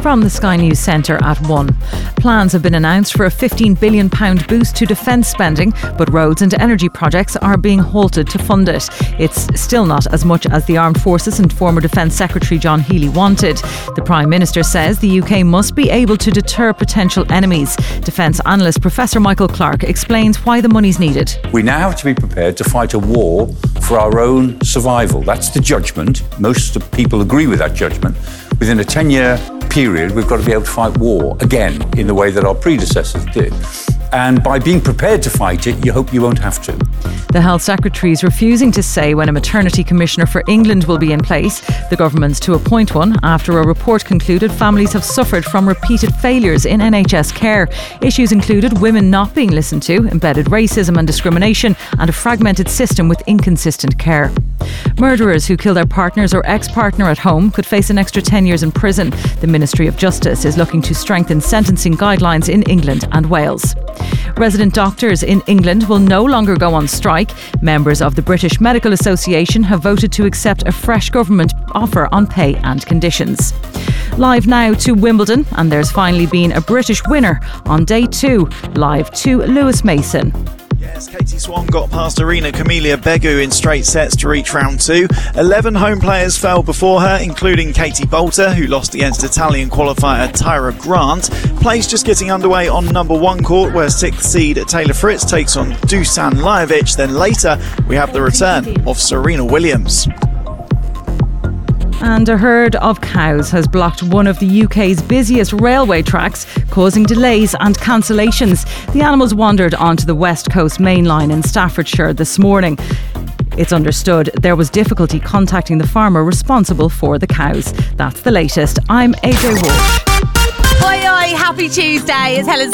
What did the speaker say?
from the Sky News Centre at 1. Plans have been announced for a £15 billion boost to defence spending, but roads and energy projects are being halted to fund it. It's still not as much as the Armed Forces and former Defence Secretary John Healey wanted. The Prime Minister says the UK must be able to deter potential enemies. Defence analyst Professor Michael Clark explains why the money's needed. We now have to be prepared to fight a war for our own survival. That's the judgment. Most people agree with that judgment. Within a 10-year period, we've got to be able to fight war again in the way that our predecessors did. And by being prepared to fight it, you hope you won't have to. The Health Secretary is refusing to say when a maternity commissioner for England will be in place. The government's to appoint one after a report concluded families have suffered from repeated failures in NHS care. Issues included women not being listened to, embedded racism and discrimination, and a fragmented system with inconsistent care. Murderers who kill their partners or ex-partner at home could face an extra 10 years in prison. The Ministry of Justice is looking to strengthen sentencing guidelines in England and Wales. Resident doctors in England will no longer go on strike. Members of the British Medical Association have voted to accept a fresh government offer on pay and conditions. Live now to Wimbledon, and there's finally been a British winner on day 2. Live to Lewis Mason. Yes, Katie Swan got past Irina Camelia Begu in straight sets to reach round 2. 11 home players fell before her, including Katie Bolter, who lost against Italian qualifier Tyra Grant. Play's just getting underway on number 1 court, where 6th seed Taylor Fritz takes on Dusan Lajovic. Then later, we have the return of Serena Williams. And a herd of cows has blocked one of the UK's busiest railway tracks, causing delays and cancellations. The animals wandered onto the West Coast Main Line in Staffordshire this morning. It's understood there was difficulty contacting the farmer responsible for the cows. That's the latest. I'm AJ Walsh. Oi, oi, happy Tuesday. It's Helen